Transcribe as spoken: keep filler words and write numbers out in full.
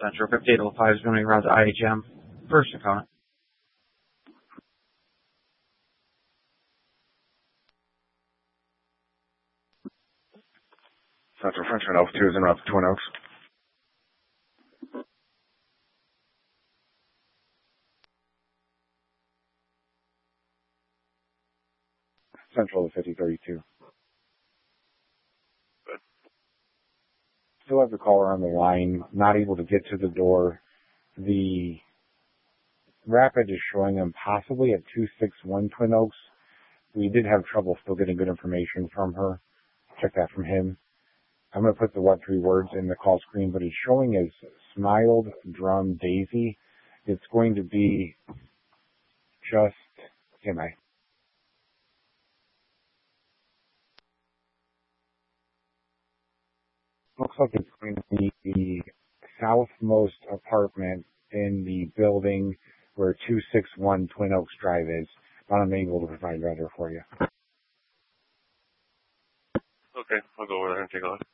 Central. fifty-eight oh five is running around the I H M. First account. Central Frenchman Alpha two is en route to Twin Oaks. Central to fifty thirty-two. Good. Still have the caller on the line, not able to get to the door. The Rapid is showing them possibly at two six one Twin Oaks. We did have trouble still getting good information from her. Check that from him. I'm going to put the what three words in the call screen, but it's showing as Smiled Drum Daisy. It's going to be just, am I? Looks like it's going to be the southmost apartment in the building where two six one Twin Oaks Drive is. But I'm able to provide better for you. Okay, I'll go over there and take a look.